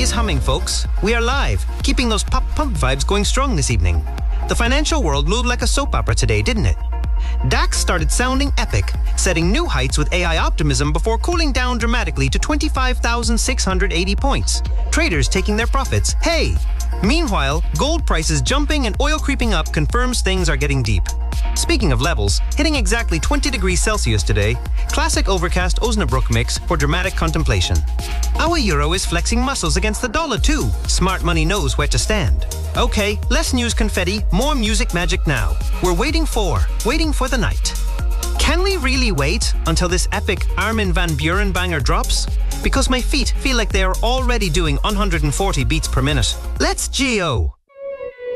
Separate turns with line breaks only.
is humming, folks. We are live, keeping those pump vibes going strong this evening. The financial world moved like a soap opera today, didn't it? DAX started sounding epic, setting new heights with AI optimism before cooling down dramatically to 25,680 points. Traders taking their profits. Hey! Meanwhile, gold prices jumping and oil creeping up confirms things are getting deep. Speaking of levels, hitting exactly 20 degrees Celsius today, classic overcast Osnabrück mix for dramatic contemplation. Our euro is flexing muscles against the dollar too. Smart money knows where to stand. Okay, less news confetti, more music magic now. We're waiting for the night. Can we really wait until this epic Armin van Buuren banger drops? Because my feet feel like they are already doing 140 beats per minute. Let's go!